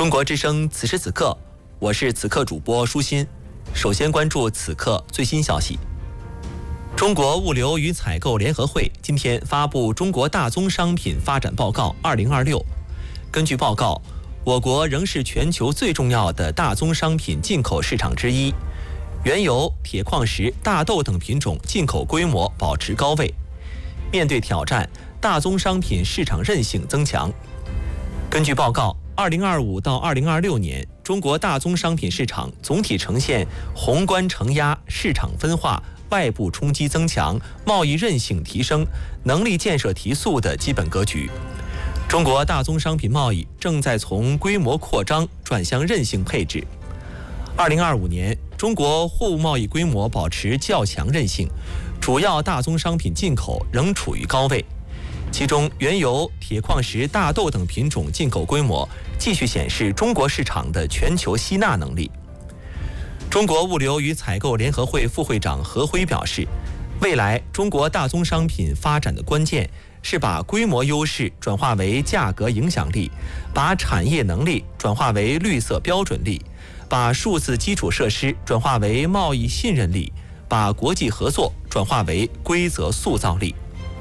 中国之声此时此刻，我是此刻主播舒心。首先关注此刻最新消息。中国物流与采购联合会今天发布《中国大宗商品发展报告2026》。根据报告，我国仍是全球最重要的大宗商品进口市场之一，原油、铁矿石、大豆等品种进口规模保持高位。面对挑战，大宗商品市场韧性增强。根据报告，2025到2026年，中国大宗商品市场总体呈现宏观承压、市场分化、外部冲击增强、贸易韧性提升、能力建设提速的基本格局。中国大宗商品贸易正在从规模扩张转向韧性配置。2025年，中国货物贸易规模保持较强韧性，主要大宗商品进口仍处于高位。其中，原油、铁矿石、大豆等品种进口规模继续显示中国市场的全球吸纳能力。中国物流与采购联合会副会长何辉表示，未来中国大宗商品发展的关键是把规模优势转化为价格影响力，把产业能力转化为绿色标准力，把数字基础设施转化为贸易信任力，把国际合作转化为规则塑造力。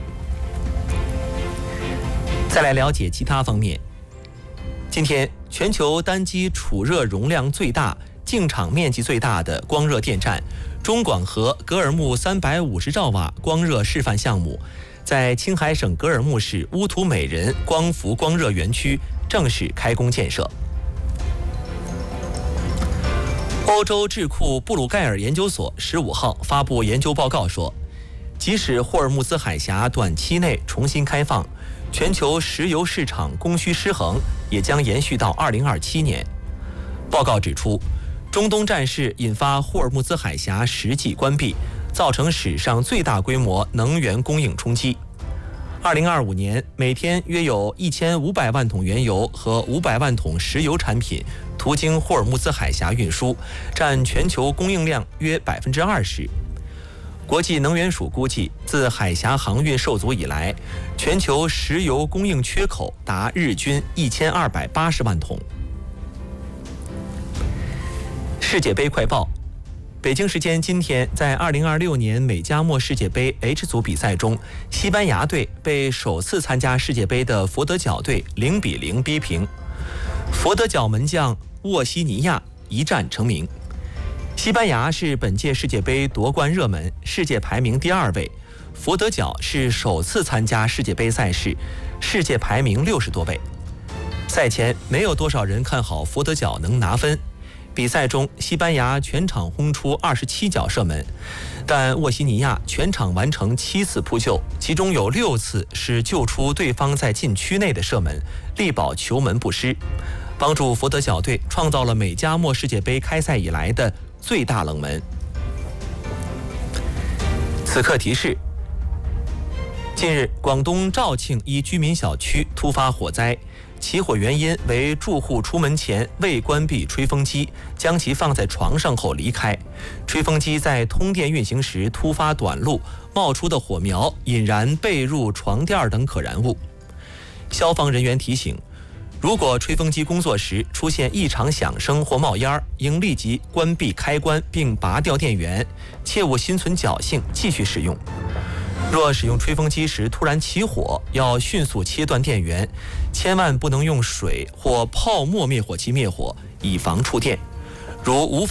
再来了解其他方面。今天，全球单机储热容量最大、净场面积最大的光热电站中广核格尔木350兆瓦光热示范项目，在青海省格尔木市乌图美人光伏光热园区正式开工建设。欧洲智库布鲁盖尔研究所15号发布研究报告说，即使霍尔木兹海峡短期内重新开放，全球石油市场供需失衡也将延续到2027年。报告指出，中东战事引发霍尔木兹海峡实际关闭，造成史上最大规模能源供应冲击。2025年，每天约有1500万桶原油和500万桶石油产品途经霍尔木兹海峡运输，占全球供应量约20%。国际能源署估计，自海峡航运受阻以来，全球石油供应缺口达日均1280万桶。世界杯快报。北京时间今天，在2026年美加墨世界杯 H 组比赛中，西班牙队被首次参加世界杯的佛得角队0-0逼平。佛得角门将沃西尼亚一战成名。西班牙是本届世界杯夺冠热门，世界排名第2位。佛得角是首次参加世界杯赛事，世界排名60多位。赛前没有多少人看好佛得角能拿分。比赛中，西班牙全场轰出27脚射门，但沃西尼亚全场完成7次扑救，其中有6次是救出对方在禁区内的射门，力保球门不失，帮助佛得角队创造了美加墨世界杯开赛以来的最大冷门。此刻提示：近日，广东肇庆一居民小区突发火灾，起火原因为住户出门前未关闭吹风机，将其放在床上后离开。吹风机在通电运行时突发短路，冒出的火苗引燃被褥、床垫等可燃物。消防人员提醒，如果吹风机工作时出现异常响声或冒烟，应立即关闭开关并拔掉电源，切勿心存侥幸继续使用。若使用吹风机时突然起火，要迅速切断电源，千万不能用水或泡沫灭火器灭火，以防触电。如无法